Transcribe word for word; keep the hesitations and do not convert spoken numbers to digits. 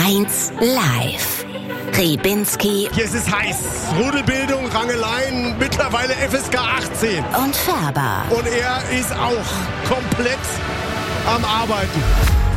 eins live. Riebinski. Hier ist es heiß. Rudelbildung, Rangeleien, mittlerweile F S K achtzehn. Und Färber. Und er ist auch komplett am Arbeiten.